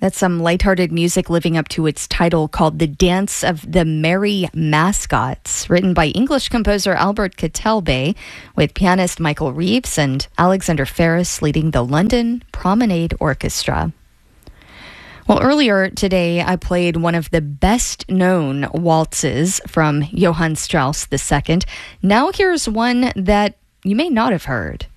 That's some lighthearted music living up to its title called The Dance of the Merry Mascots, written by English composer Albert Catalbé, with pianist Michael Reeves and Alexander Ferris leading the London Promenade Orchestra. Well, earlier today, I played one of the best-known waltzes from Johann Strauss II. Now here's one that you may not have heard.